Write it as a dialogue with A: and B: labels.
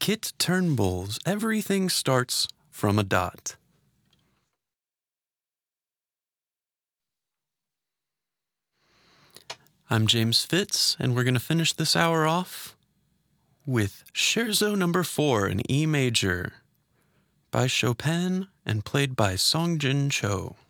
A: Kit Turnbull's Everything Starts from a Dot. I'm James Fitz, and we're going to finish this hour off with Scherzo No. 4 in E major by Chopin and played by Songjin Cho.